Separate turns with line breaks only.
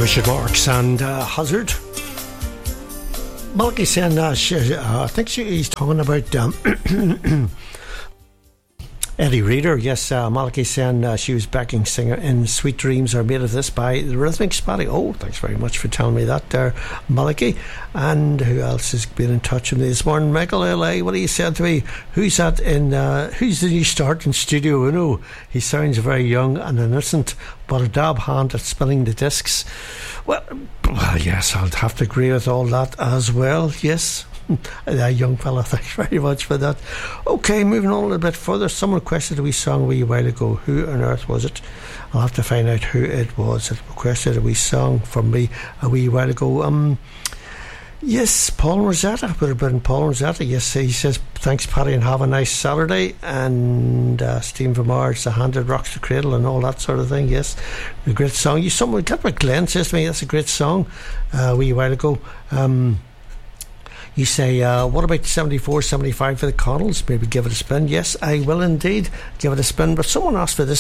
Richard Marx and Hazard. Malky saying I think he's talking about Eddie Reader. Yes, Malky saying she was backing singer in Sweet Dreams Are Made of This by the Rhythmics. Paddy. Oh, thanks very much for telling me that there, Malky. And who else has been in touch with me this morning? Michael L.A., what are you saying to me? Who's that in who's the new start in Studio Uno? He sounds very young and innocent, but a dab hand at spinning the discs. Well, yes, I'll have to agree with all that as well. Yes, that young fella, thanks very much for that. Okay, moving on a little bit further. Someone requested a wee song a wee while ago. Who on earth was it? I'll have to find out who it was that requested a wee song from me a wee while ago. Yes, Paul Rosetta. Would have been Paul Rosetta. Yes, he says, thanks, Paddy, and have a nice Saturday. And Stephen from Mars, The Hand That Rocks the Cradle, and all that sort of thing. Yes, a great song. Someone, Glenn Glenn says to me, that's a great song a wee while ago. You say, what about 74, 75 for the Connells? Maybe give it a spin. Yes, I will indeed give it a spin. But someone asked for this